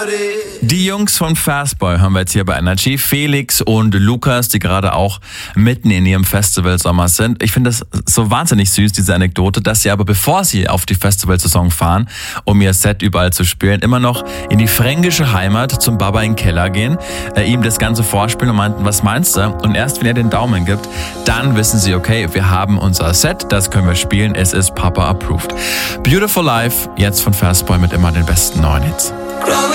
Die Jungs von Fastboy hören wir jetzt hier bei Energy. Felix und Lukas, die gerade auch mitten in ihrem Festivalsommer sind. Ich finde das so wahnsinnig süß, diese Anekdote, dass sie aber, bevor sie auf die Festivalsaison fahren, um ihr Set überall zu spielen, immer noch in die fränkische Heimat zum Baba in den Keller gehen, ihm das Ganze vorspielen und meinten, was meinst du? Und erst wenn er den Daumen gibt, dann wissen sie, okay, wir haben unser Set, das können wir spielen, es ist Papa approved. Beautiful Life, jetzt von Fastboy mit immer den besten neuen Hits.